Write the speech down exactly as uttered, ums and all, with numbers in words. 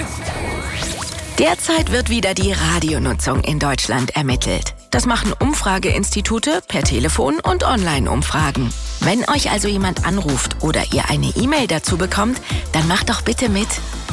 Derzeit wird wieder die Radionutzung in Deutschland ermittelt. Das machen Umfrageinstitute per Telefon und Online-Umfragen. Wenn euch also jemand anruft oder ihr eine E-Mail dazu bekommt, dann macht doch bitte mit.